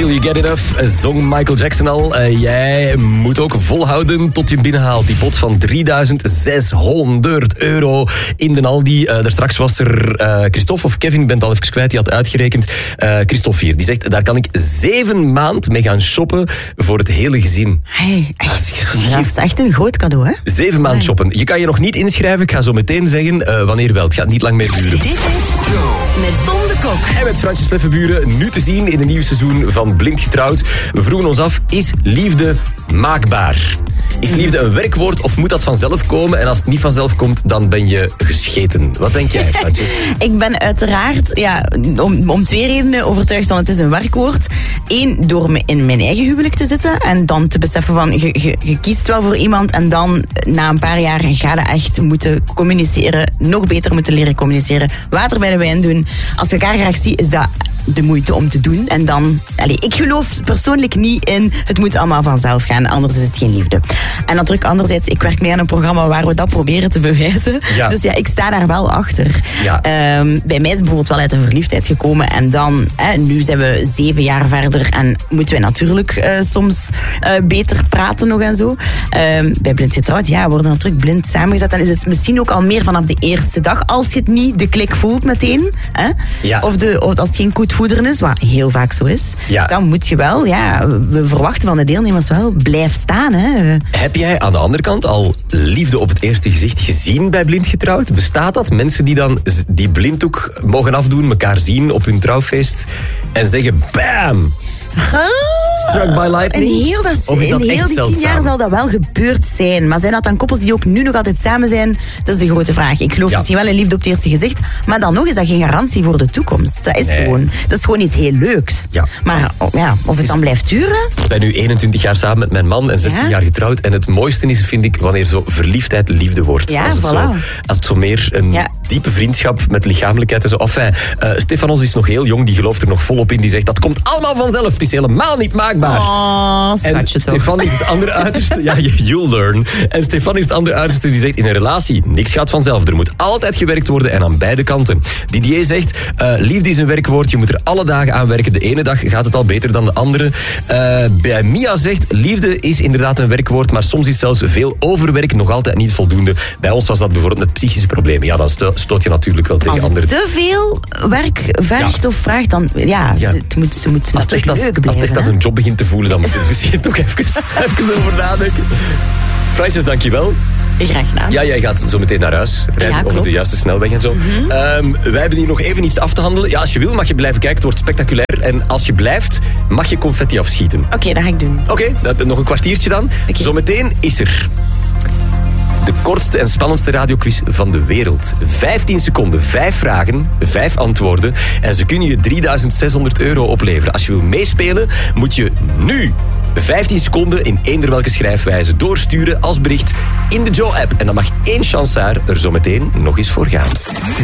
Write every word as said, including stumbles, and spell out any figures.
Till You Get Enough, zong Michael Jackson al. Uh, jij moet ook volhouden tot je binnenhaalt. Die pot van drieduizend zeshonderd euro in de Aldi. Uh, daar straks was er uh, Christophe of Kevin, ik ben het al even kwijt, die had uitgerekend. Uh, Christophe hier, die zegt, daar kan ik zeven maand mee gaan shoppen voor het hele gezin. Hey, echt, dat is echt een groot cadeau, hè? Zeven maand shoppen. Je kan je nog niet inschrijven, ik ga zo meteen zeggen uh, wanneer wel. Het gaat niet lang meer duren. Dit is met Tom de Kok. En met Fransje Sleffenburen, nu te zien in een nieuw seizoen van Blind Getrouwd. We vroegen ons af, is liefde maakbaar? Is liefde een werkwoord of moet dat vanzelf komen? En als het niet vanzelf komt, dan ben je gescheten. Wat denk jij, Fransje? Ik ben uiteraard ja, om, om twee redenen overtuigd dat het is een werkwoord. Eén, door me in mijn eigen huwelijk te zitten en dan te beseffen van, je, je, je kiest wel voor iemand en dan na een paar jaar ga je echt moeten communiceren, nog beter moeten leren communiceren, water bij de wijn doen. Als je elkaar graag ziet, is dat de moeite om te doen. En dan, allez, ik geloof persoonlijk niet in het moet allemaal vanzelf gaan, anders is het geen liefde. En natuurlijk anderzijds, ik werk mee aan een programma waar we dat proberen te bewijzen. Ja. Dus ja, ik sta daar wel achter. Ja. Um, bij mij is het bijvoorbeeld wel uit de verliefdheid gekomen en dan, eh, nu zijn we zeven jaar verder en moeten wij natuurlijk uh, soms uh, beter praten nog en zo. Um, bij Blind Getrouwd, ja, worden natuurlijk blind samengezet. Dan is het misschien ook al meer vanaf de eerste dag, als je het niet de klik voelt meteen. Hè? Ja. Of, de, of als het geen goed voederen is, wat heel vaak zo is. Ja. Dan moet je wel, ja, we verwachten van de deelnemers wel, blijf staan. Hè. Heb jij aan de andere kant al liefde op het eerste gezicht gezien bij Blind Getrouwd? Bestaat dat? Mensen die dan die blinddoek mogen afdoen, elkaar zien op hun trouwfeest en zeggen bam! Struck by lightning? In heel, dat, of is dat in heel die tien jaar zal dat wel gebeurd zijn. Maar zijn dat dan koppels die ook nu nog altijd samen zijn? Dat is de grote vraag. Ik geloof ja. misschien wel in liefde op het eerste gezicht. Maar dan nog is dat geen garantie voor de toekomst. Dat is, nee. gewoon, dat is gewoon iets heel leuks. Ja. Maar ja, of het dan blijft duren? Ik ben nu eenentwintig jaar samen met mijn man en zestien ja? jaar getrouwd. En het mooiste is, vind ik, wanneer zo verliefdheid liefde wordt. Ja, als, het voilà. zo, als het zo meer een ja. diepe vriendschap met lichamelijkheid en zo. Enfin, uh, Stefanos is nog heel jong, die gelooft er nog volop in. Die zegt, dat komt allemaal vanzelf. Het is helemaal niet maakbaar. Oh, en Stefan is het andere uiterste. Ja, you'll learn. En Stefan is het andere uiterste die zegt, in een relatie, niks gaat vanzelf. Er moet altijd gewerkt worden en aan beide kanten. Didier zegt, uh, liefde is een werkwoord. Je moet er alle dagen aan werken. De ene dag gaat het al beter dan de andere. Uh, bij Mia zegt, liefde is inderdaad een werkwoord, maar soms is zelfs veel overwerk nog altijd niet voldoende. Bij ons was dat bijvoorbeeld met psychische problemen. Ja, dan sto- stoot je natuurlijk wel tegen anderen. Als het te veel werk vergt ja. of vraagt, dan ja, ja. het moet, ze moet als het echt als, leuk blijven. Als het echt als een job begint te voelen, dan moet je misschien toch even, even over nadenken. Frances, dankjewel. Graag gedaan. Ja, jij gaat zo meteen naar huis rijden ja, over de juiste snelweg en zo. Mm-hmm. Um, wij hebben hier nog even iets af te handelen. Ja, als je wil mag je blijven kijken, het wordt spectaculair. En als je blijft, mag je confetti afschieten. Oké, okay, dat ga ik doen. Oké, okay, nog een kwartiertje dan. Okay. Zometeen is er de kortste en spannendste radioquiz van de wereld. vijftien seconden, vijf vragen, vijf antwoorden. En ze kunnen je drieduizend zeshonderd euro opleveren. Als je wil meespelen, moet je nu vijftien seconden in eender welke schrijfwijze doorsturen als bericht in de Joe-app. En dan mag één chansaar er zo meteen nog eens voor gaan.